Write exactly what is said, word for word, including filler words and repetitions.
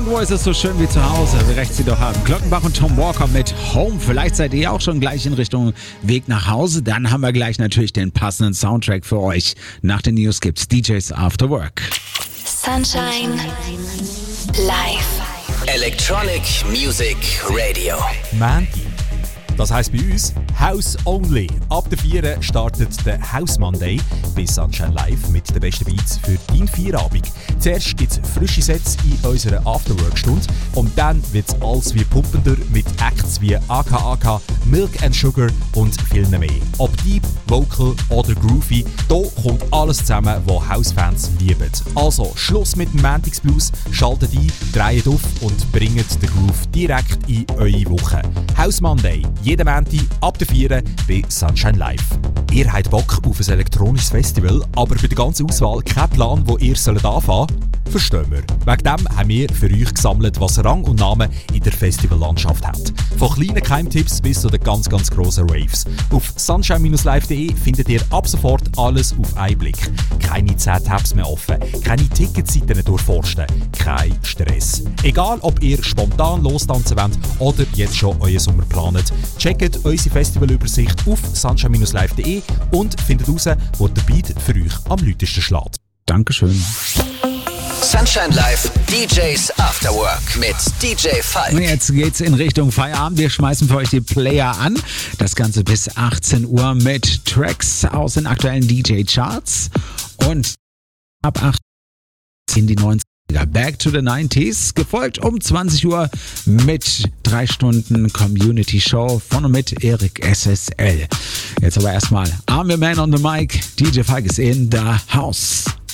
Nirgendwo ist es so schön wie zu Hause, wie recht Sie doch haben. Glockenbach und Tom Walker mit Home. Vielleicht seid ihr auch schon gleich in Richtung Weg nach Hause. Dann haben wir gleich natürlich den passenden Soundtrack für euch. Nach den News gibt's D Js After Work. Sunshine Live. Electronic Music Radio. Mandy. Das heisst bei uns House Only. Ab der vier startet der House Monday bei Sunshine Live mit den besten Beats für deinen Feierabend. Zuerst gibt es frische Sets in unserer Afterwork-Stunde und dann wird es alles wie pumpender mit Acts wie A K A K, Milk and Sugar und viel mehr. Ob Deep, Vocal oder Groovy, da kommt alles zusammen, was House-Fans lieben. Also Schluss mit dem Mantics Blues, schaltet ein, dreht auf und bringt den Groove direkt in eure Woche. House Monday, jeden Montag ab der vier bei Sunshine Live. Ihr habt Bock auf ein elektronisches Festival, aber bei der ganzen Auswahl kein Plan, wo ihr sollt anfangen? Verstehen wir. Wegen dem haben wir für euch gesammelt, was Rang und Namen in der Festivallandschaft hat. Von kleinen Geheimtipps bis zu den ganz, ganz grossen Raves. Auf sunshine Live punkt de findet ihr ab sofort alles auf einen Blick. Keine zehn Tabs mehr offen, keine Ticketseiten durchforsten, kein Stress. Egal, ob ihr spontan lostanzen wollt oder jetzt schon euren Sommer planet, checkt unsere Festivalübersicht auf sunshine Live punkt de und findet heraus, wo der Beat für euch am lautesten schlägt. Dankeschön. Sunshine Live D Js After Work mit D J Falk. Und jetzt geht's in Richtung Feierabend. Wir schmeißen für euch die Player an. Das Ganze bis achtzehn Uhr mit Tracks aus den aktuellen D J-Charts. Und ab achtzehn die neunziger. Back to the nineties. Gefolgt um zwanzig Uhr mit drei Stunden Community Show von und mit Erik S S L. Jetzt aber erstmal Army Man on the Mic. D J Falk ist in the house.